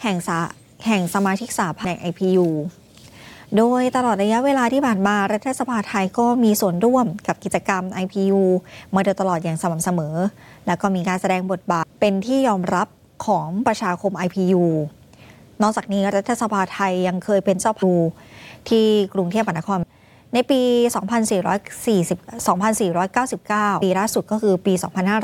ห่งสมาชิกสภาแห่ง IPU โดยตลอดระยะเวลาที่ผ่านมารัฐสภาไทยก็มีส่วนร่วมกับกิจกรรม IPU มาโดยตลอดอย่างสม่ำเสมอและก็มีการแสดงบทบาทเป็นที่ยอมรับของประชาคม IPU นอกจากนี้รัฐสภาไทยยังเคยเป็นเจ้าภาพที่กรุงเทพมหานครในปี 2499 ปีล่าสุดก็คือปี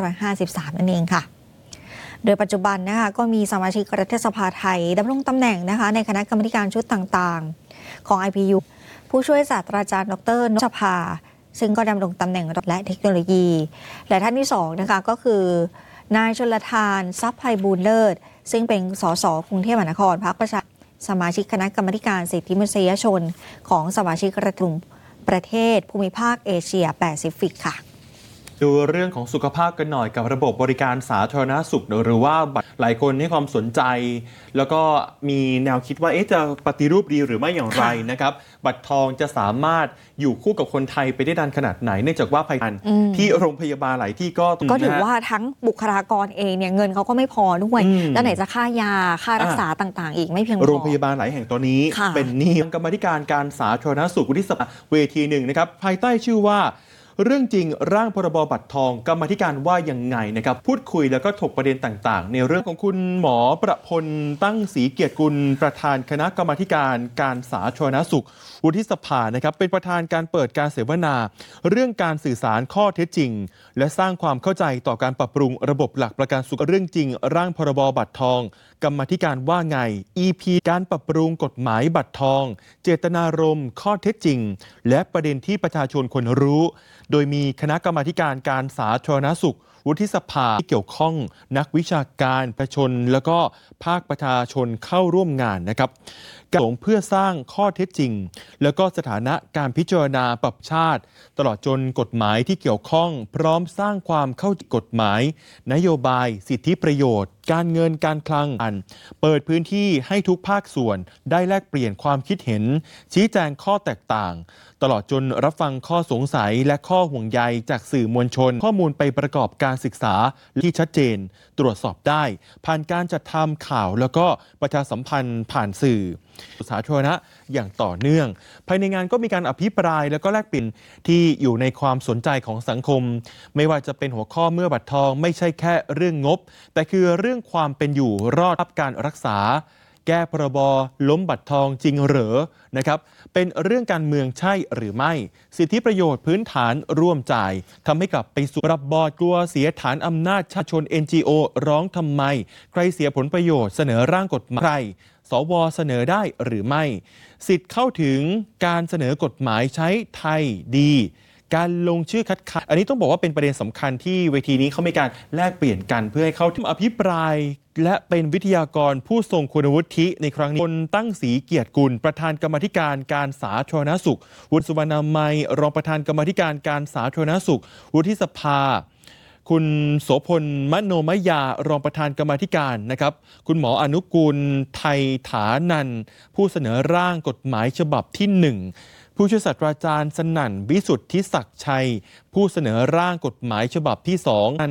2553 นั่นเองค่ะโดยปัจจุบันนะคะก็มีสมาชิกรัฐสภาไทยดำรงตำแหน่งนะคะในคณะกรรมการชุดต่างๆของ IPU ผู้ช่วยศาสตราจารย์ดร.นชภาซึ่งก็ดำรงตำแหน่งและเทคโนโลยีและท่านที่2นะคะก็คือนายชลทานทรัพย์ไพบูลย์เลิศซึ่งเป็นสสกรุงเทพมหานครพรรคประชาสมาชิกคณะกรรมการสิทธิมนุษยชนของสมาชิกกลุ่มประเทศภูมิภาคเอเชียแปซิฟิกค่ะดูเรื่องของสุขภาพกันหน่อยกับระบบบริการสาธารณสุขหรือว่าหลายคนให้ความสนใจแล้วก็มีแนวคิดว่าจะปฏิรูปดีหรือไม่อย่างไรนะครับบัตรทองจะสามารถอยู่คู่กับคนไทยไปได้นานขนาดไหนเนื่องจากว่าพยาบาลที่โรงพยาบาลหลายที่ก็ถือว่าทั้งบุคลากรเองเนี่ยเงินเขาก็ไม่พอด้วยแล้วไหนจะค่ายาค่ารักษาต่างๆอีกไม่เพียงพอโรงพยาบาลหลายแห่งตอนนี้เป็นหนี้กรรมาธิการการสาธารณสุขวุฒิสภาเวทีหนึ่งนะครับภายใต้ชื่อว่าเรื่องจริงร่างพรบบัตรทองกรรมาธิการว่ายังไงนะครับพูดคุยแล้วก็ถกประเด็นต่างๆในเรื่องของคุณหมอประพลตั้งศรีเกียรติกุลประธานคณะกรรมาธิการการสาธารณสุขวุฒิสภานะครับเป็นประธานการเปิดการเสวนาเรื่องการสื่อสารข้อเท็จจริงและสร้างความเข้าใจต่อการปรับปรุงระบบหลักประกันสุขเรื่องจริงร่างพรบบัตรทองกรรมาธิการว่าไง EP การปรับปรุงกฎหมายบัตรทองเจตนารมณ์ข้อเท็จจริงและประเด็นที่ประชาชนควรรู้โดยมีคณะกรรมาธิการการสาธารณสุขวุฒิสภาที่เกี่ยวข้องนักวิชาการประชาชนแล้วก็ภาคประชาชนเข้าร่วมงานนะครับเพื่อสร้างข้อเท็จจริงแล้วก็สถานะการพิจารณาปรับชาติตลอดจนกฎหมายที่เกี่ยวข้องพร้อมสร้างความเข้าใจกฎหมายนโยบายสิทธิประโยชน์การเงินการคลังเปิดพื้นที่ให้ทุกภาคส่วนได้แลกเปลี่ยนความคิดเห็นชี้แจงข้อแตกต่างตลอดจนรับฟังข้อสงสัยและข้อห่วงใยจากสื่อมวลชนข้อมูลไปประกอบการศึกษาที่ชัดเจนตรวจสอบได้ผ่านการจัดทำข่าวแล้วก็ประชาสัมพันธ์ผ่านสื่อสาธารณะอย่างต่อเนื่องภายในงานก็มีการอภิปรายแล้วก็แลกเปลี่ยนที่อยู่ในความสนใจของสังคมไม่ว่าจะเป็นหัวข้อเมื่อบัตรทองไม่ใช่แค่เรื่องงบแต่คือเรื่องความเป็นอยู่รอดรับการรักษาแก้พรบล้มบัตรทองจริงเหรอนะครับเป็นเรื่องการเมืองใช่หรือไม่สิทธิประโยชน์พื้นฐานร่วมจ่ายทำให้กลับไปสู่รับบอร์ดกลัวเสียฐานอำนาจชาติชน NGO ร้องทำไมใครเสียผลประโยชน์เสนอร่างกฎหมายใครสว.เสนอได้หรือไม่สิทธิ์เข้าถึงการเสนอกฎหมายใช้ไทยดีการลงชื่อคัดค้านอันนี้ต้องบอกว่าเป็นประเด็นสำคัญที่เวทีนี้เขามีการแลกเปลี่ยนกันเพื่อให้เข้าถึงอภิปรายและเป็นวิทยากรผู้ทรงคุณวุฒิในครั้งนี้คนตั้งศรีเกียรติกุลประธานกรรมาธิการการสาธารณสุขวุฒิสุวรรณมัยรองประธานกรรมาธิการการสาธารณสุขวุฒิสภาคุณโสพลมโนมยารองประธานกรรมาธิการนะครับคุณหมออนุกูลไทยฐานันท์ผู้เสนอร่างกฎหมายฉบับที่1ผู้ช่วยศาสตราจารย์สนั่นวิสุทธิศักดิ์ชัยผู้เสนอร่างกฎหมายฉบับที่2